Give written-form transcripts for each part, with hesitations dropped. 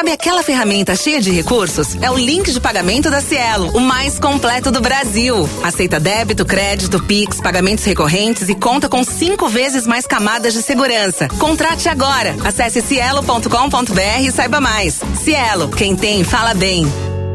Sabe aquela ferramenta cheia de recursos? É o link de pagamento da Cielo, o mais completo do Brasil. Aceita débito, crédito, Pix, pagamentos recorrentes e conta com 5 vezes mais camadas de segurança. Contrate agora. Acesse cielo.com.br e saiba mais. Cielo, quem tem, fala bem.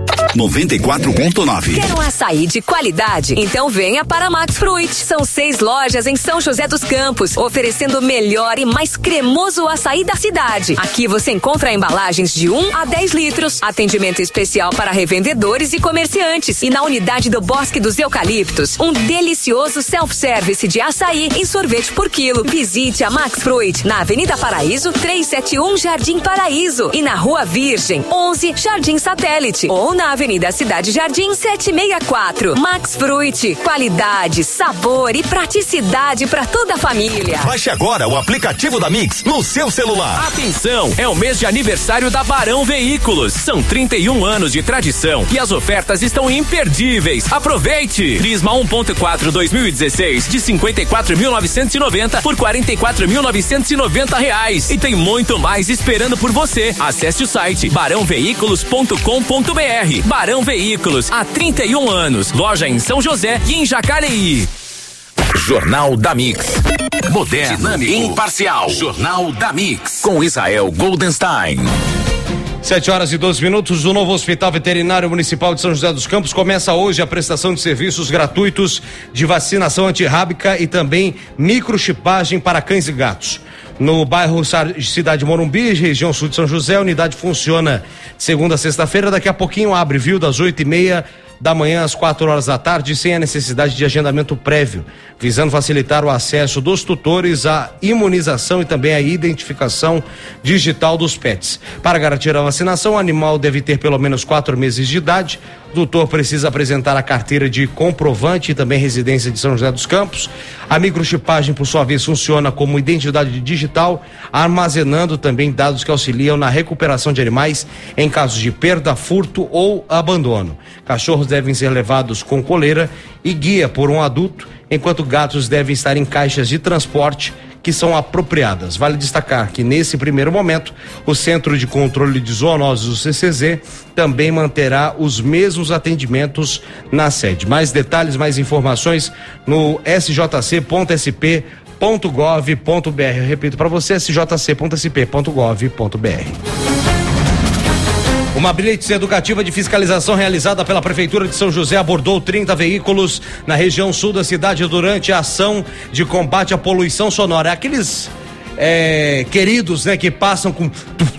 94.9. Quer um açaí de qualidade? Então venha para Max Fruit. São 6 lojas em São José dos Campos, oferecendo o melhor e mais cremoso açaí da cidade. Aqui você encontra embalagens de 1 a 10 litros, atendimento especial para revendedores e comerciantes. E na unidade do Bosque dos Eucaliptos, um delicioso self-service de açaí e sorvete por quilo. Visite a Max Fruit na Avenida Paraíso 371, Jardim Paraíso, e na Rua Virgem 11, Jardim Satélite, ou na Avenida Cidade Jardim 764. Max Fruit, qualidade, sabor e praticidade para toda a família. Baixe agora o aplicativo da Mix no seu celular. Atenção, é o mês de aniversário da Barão Veículos. São 31 anos de tradição e as ofertas estão imperdíveis. Aproveite! Prisma 1.4 2016 de 54.990 por 44.990 reais. E tem muito mais esperando por você. Acesse o site barãoveículos.com.br. Barão Veículos, há 31 anos. Loja em São José e em Jacareí. Jornal da Mix. Moderno, dinâmico, imparcial. Jornal da Mix. Com Israel Goldenstein. 7h12. O novo Hospital Veterinário Municipal de São José dos Campos começa hoje a prestação de serviços gratuitos de vacinação antirrábica e também microchipagem para cães e gatos. No bairro Cidade Morumbi, região sul de São José, a unidade funciona de segunda a sexta-feira. Daqui a pouquinho abre, viu? Das 8h30 da manhã às 4h da tarde, sem a necessidade de agendamento prévio, visando facilitar o acesso dos tutores à imunização e também à identificação digital dos pets. Para garantir a vacinação, o animal deve ter pelo menos 4 meses de idade. O tutor precisa apresentar a carteira de comprovante e também residência de São José dos Campos. A microchipagem, por sua vez, funciona como identidade digital, armazenando também dados que auxiliam na recuperação de animais em casos de perda, furto ou abandono. Cachorros devem ser levados com coleira e guia por um adulto, enquanto gatos devem estar em caixas de transporte que são apropriadas. Vale destacar que nesse primeiro momento o Centro de Controle de Zoonoses, o CCZ, também manterá os mesmos atendimentos na sede. Mais detalhes, mais informações no sjc.sp.gov.br. Eu repito para você, sjc.sp.gov.br. Uma blitz educativa de fiscalização realizada pela Prefeitura de São José abordou 30 veículos na região sul da cidade durante a ação de combate à poluição sonora. Aqueles queridos, né, que passam com...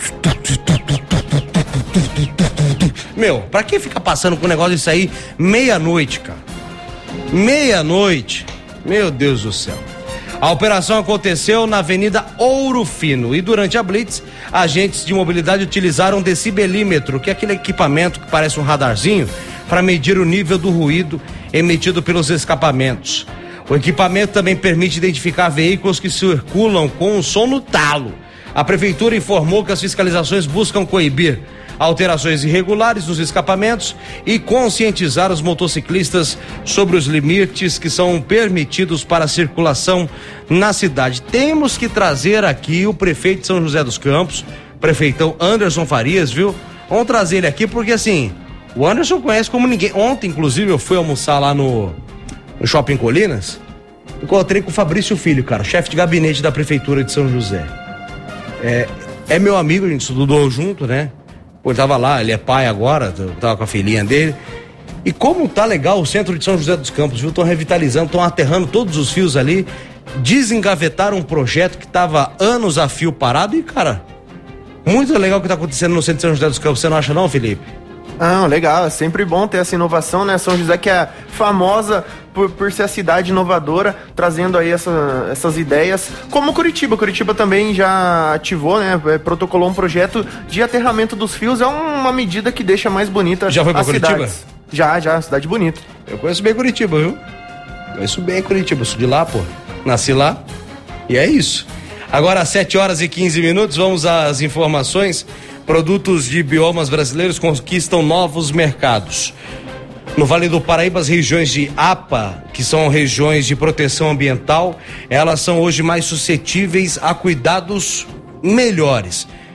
Meu, pra que ficar passando com um negócio disso aí meia-noite, cara? Meia-noite. Meu Deus do céu. A operação aconteceu na Avenida Ouro Fino e durante a blitz, agentes de mobilidade utilizaram um decibelímetro, que é aquele equipamento que parece um radarzinho, para medir o nível do ruído emitido pelos escapamentos. O equipamento também permite identificar veículos que circulam com um som no talo. A prefeitura informou que as fiscalizações buscam coibir alterações irregulares nos escapamentos e conscientizar os motociclistas sobre os limites que são permitidos para a circulação na cidade. Temos que trazer aqui o prefeito de São José dos Campos, prefeitão Anderson Farias, viu? Vamos trazer ele aqui porque assim, o Anderson conhece como ninguém. Ontem, inclusive, eu fui almoçar lá no Shopping Colinas, encontrei com o Fabrício Filho, cara, chefe de gabinete da prefeitura de São José. É meu amigo, a gente estudou junto, né? Ele tava lá, ele é pai agora, tava com a filhinha dele. E como tá legal o centro de São José dos Campos, viu? Estão revitalizando, estão aterrando todos os fios ali, desengavetaram um projeto que tava anos a fio parado e, cara, muito legal o que tá acontecendo no centro de São José dos Campos, você não acha não, Felipe? Ah, legal, é sempre bom ter essa inovação, né? São José que é famosa por ser a cidade inovadora, trazendo aí essas ideias, como Curitiba também já ativou, né? Protocolou um projeto de aterramento dos fios, é uma medida que deixa mais bonita. Já foi pra Curitiba? Cidades. Já, cidade bonita. Eu conheço bem Curitiba, viu? Conheço bem Curitiba, sou de lá, pô, nasci lá, e é isso. Agora às 7h15, vamos às informações. Produtos de biomas brasileiros conquistam novos mercados. No Vale do Paraíba, as regiões de APA, que são regiões de proteção ambiental, elas são hoje mais suscetíveis a cuidados melhores.